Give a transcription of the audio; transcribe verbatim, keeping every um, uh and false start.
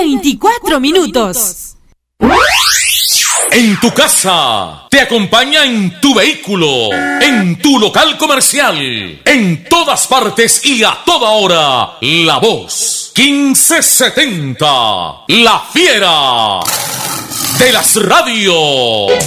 veinticuatro minutos. En tu casa, te acompaña en tu vehículo, en tu local comercial, en todas partes y a toda hora. La Voz quince setenta, la fiera de las radios.